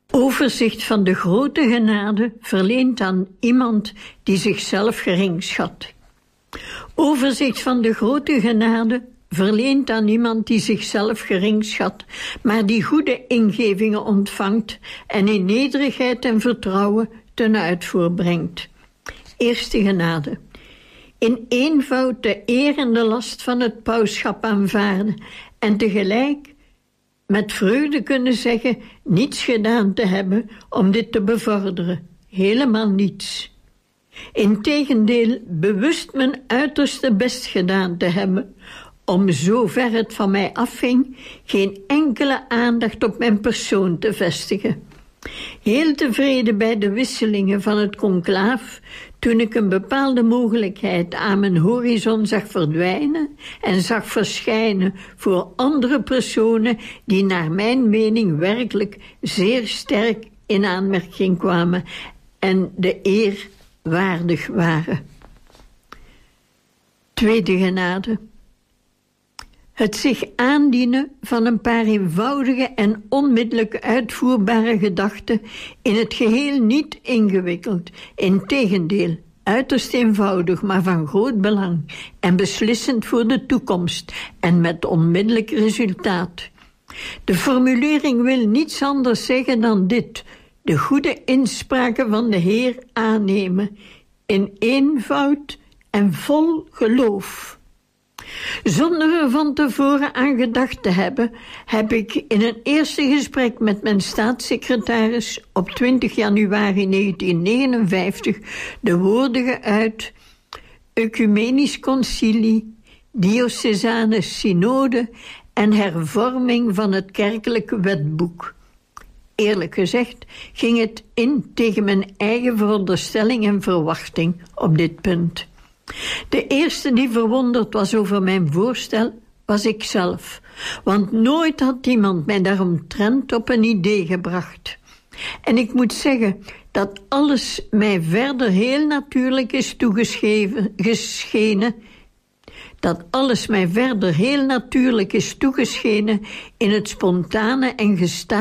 Overzicht van de grote genade verleend aan iemand die zichzelf gering schat. Overzicht van de grote genade verleend aan iemand die zichzelf gering schat, maar die goede ingevingen ontvangt en in nederigheid en vertrouwen ten uitvoer brengt. Eerste genade. In eenvoud de eer en de last van het pauschap aanvaarden en tegelijk met vreugde kunnen zeggen niets gedaan te hebben om dit te bevorderen. Helemaal niets. Integendeel, bewust mijn uiterste best gedaan te hebben om, zover het van mij afhing, geen enkele aandacht op mijn persoon te vestigen. Heel tevreden bij de wisselingen van het conclaaf, toen ik een bepaalde mogelijkheid aan mijn horizon zag verdwijnen en zag verschijnen voor andere personen die naar mijn mening werkelijk zeer sterk in aanmerking kwamen en de eer waardig waren. Tweede genade. Het zich aandienen van een paar eenvoudige en onmiddellijk uitvoerbare gedachten, in het geheel niet ingewikkeld, integendeel, uiterst eenvoudig, maar van groot belang en beslissend voor de toekomst en met onmiddellijk resultaat. De formulering wil niets anders zeggen dan dit: de goede inspraken van de Heer aannemen, in eenvoud en vol geloof. Zonder er van tevoren aan gedacht te hebben, heb ik in een eerste gesprek met mijn staatssecretaris op 20 januari 1959 de woorden geuit: Ecumenisch Concilie, Diocesane Synode en hervorming van het kerkelijke wetboek. Eerlijk gezegd ging het in tegen mijn eigen veronderstelling en verwachting op dit punt. De eerste die verwonderd was over mijn voorstel was ikzelf, want nooit had iemand mij daaromtrent op een idee gebracht. En ik moet zeggen dat alles mij verder heel natuurlijk is toegeschenen in het spontane en